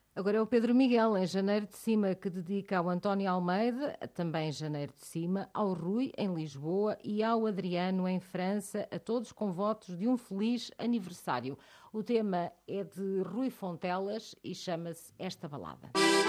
Agora é o Pedro Miguel, em Janeiro de Cima, que dedica ao António Almeida, também em Janeiro de Cima, ao Rui, em Lisboa, e ao Adriano, em França, a todos com votos de um feliz aniversário. O tema é de Rui Fontelas e chama-se Esta Balada.